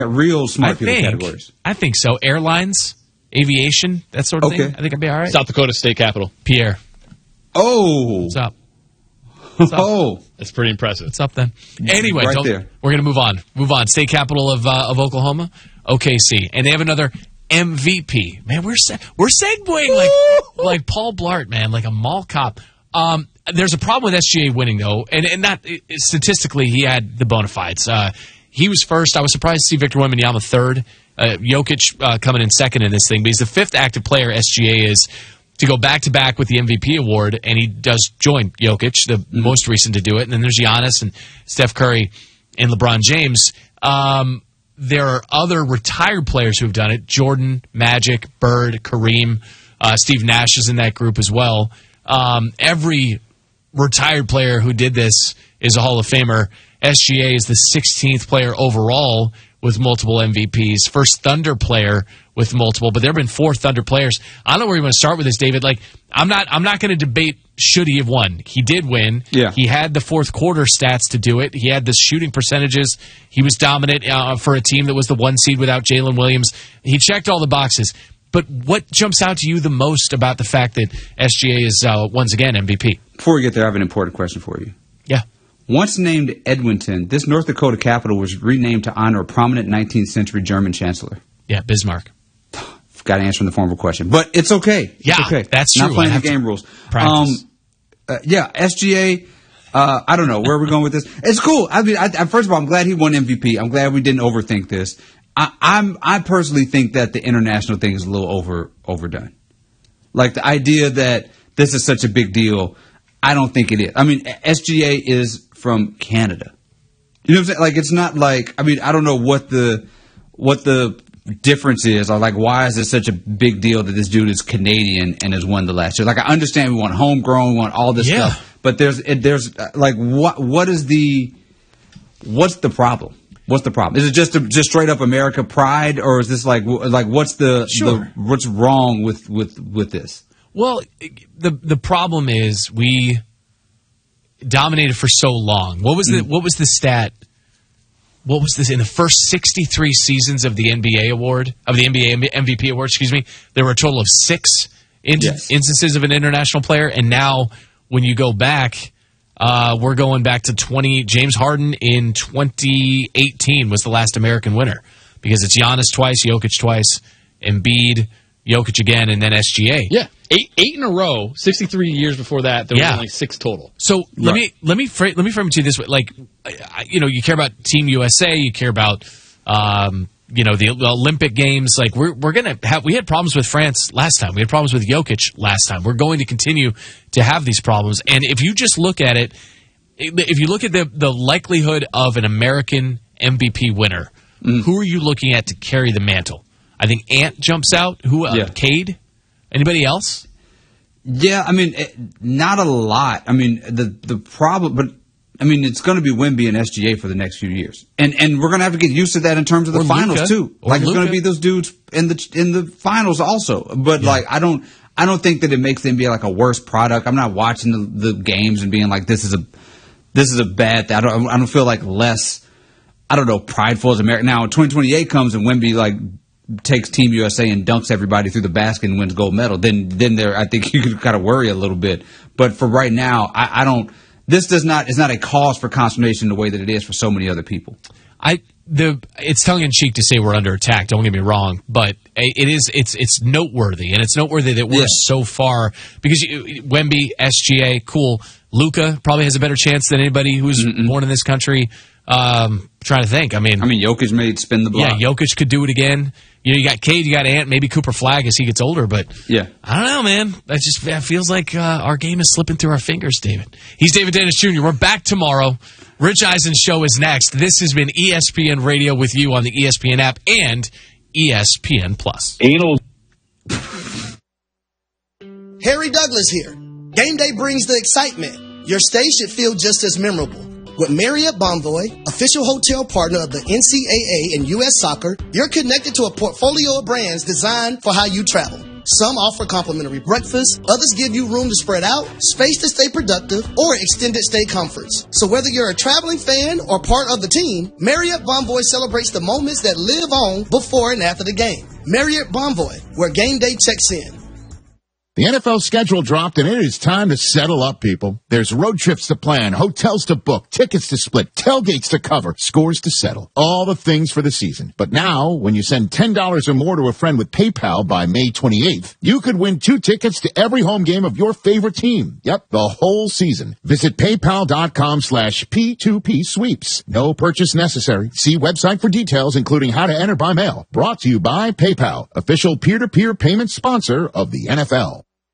Real smart people categories. I think so. Airlines, aviation, that sort of thing. I think I'd be all right. South Dakota State Capitol. Pierre. Oh. What's up? That's pretty impressive. What's up then? Anyway, there. We're going to move on. State capital of Oklahoma, OKC. And they have another MVP. Man, we're segueing like Paul Blart, man, like a mall cop. There's a problem with SGA winning, though, and not statistically, he had the bona fides. He was first. I was surprised to see Victor Wembanyama third. Jokic coming in second in this thing, but he's the fifth active player SGA is to go back-to-back with the MVP award, and he does join Jokic, the most recent to do it. And then there's Giannis and Steph Curry and LeBron James. There are other retired players who have done it. Jordan, Magic, Bird, Kareem. Steve Nash is in that group as well. Every retired player who did this is a Hall of Famer. SGA is the 16th player overall with multiple MVPs. First Thunder player with multiple, but there have been 4 Thunder players. I don't know where you want to start with this, David. Like, I'm not going to debate should he have won. He did win. Yeah. He had the fourth quarter stats to do it. He had the shooting percentages. He was dominant for a team that was the 1 seed without Jalen Williams. He checked all the boxes. But what jumps out to you the most about the fact that SGA is once again MVP? Before we get there, I have an important question for you. Yeah. Once named Edmonton, this North Dakota capital was renamed to honor a prominent 19th century German chancellor. Yeah, Bismarck. Got to answer in the form of a question. But it's okay. Yeah, it's okay. That's true. Not playing the game rules. SGA, I don't know where we're going with this. It's cool. I mean, first of all, I'm glad he won MVP. I'm glad we didn't overthink this. I personally think that the international thing is a little overdone. Like the idea that this is such a big deal, I don't think it is. I mean, SGA is from Canada. You know what I'm saying? Like, it's not like, I mean, I don't know what the difference is, or like why is it such a big deal that this dude is Canadian and has won the last year? Like, I understand we want homegrown, we want all this stuff, but there's like what's the problem? What's the problem? Is it just straight up America pride, or is this like what's what's wrong with this? Well, the problem is we dominated for so long. What was the stat? What was this in the first 63 seasons of the NBA MVP award? Excuse me. There were a total of 6 instances of an international player, and now when you go back. We're going back to James Harden in 2018 was the last American winner because it's Giannis twice, Jokic twice, Embiid, Jokic again, and then SGA. Yeah, eight in a row. 63 years before that, there was only 6 total. So let me frame it to you this way: like, you care about Team USA, you care about the Olympic Games. Like we had problems with France last time. We had problems with Jokic last time. We're going to continue to have these problems. And if you just look at it, if you look at the likelihood of an American MVP winner, who are you looking at to carry the mantle? I think Ant jumps out. Who? Cade? Anybody else? Yeah, I mean, not a lot. I mean, the problem, but I mean, it's going to be Wemby and SGA for the next few years, and we're going to have to get used to that in terms of the finals too. Like, it's going to be those dudes in the finals also. But like, I don't think that it makes the NBA like a worse product. I'm not watching the games and being like, this is a bad thing. I don't feel like less, prideful as America. Now, 2028 comes and Wemby like takes Team USA and dunks everybody through the basket and wins gold medal. Then there, I think you could kind of worry a little bit. But for right now, I don't. This is not a cause for consternation the way that it is for so many other people. It's tongue in cheek to say we're under attack. Don't get me wrong, but it's noteworthy, and it's noteworthy that we're so far because Wemby, SGA, cool. Luka probably has a better chance than anybody who's born in this country. Trying to think. I mean, Jokic may spin the block. Yeah, Jokic could do it again. You got Cade, you got Ant, maybe Cooper Flagg as he gets older, but I don't know, man. That feels like our game is slipping through our fingers, David. He's David Dennis Jr. We're back tomorrow. Rich Eisen's show is next. This has been ESPN Radio with you on the ESPN app and ESPN Plus. Harry Douglas here. Game day brings the excitement. Your stay should feel just as memorable. With Marriott Bonvoy, official hotel partner of the NCAA and U.S. Soccer, you're connected to a portfolio of brands designed for how you travel. Some offer complimentary breakfast, others give you room to spread out, space to stay productive, or extended stay comforts. So whether you're a traveling fan or part of the team, Marriott Bonvoy celebrates the moments that live on before and after the game. Marriott Bonvoy, where game day checks in. The NFL schedule dropped, and it is time to settle up, people. There's road trips to plan, hotels to book, tickets to split, tailgates to cover, scores to settle. All the things for the season. But now, when you send $10 or more to a friend with PayPal by May 28th, you could win 2 tickets to every home game of your favorite team. Yep, the whole season. Visit PayPal.com/P2P sweeps. No purchase necessary. See website for details, including how to enter by mail. Brought to you by PayPal, official peer-to-peer payment sponsor of the NFL.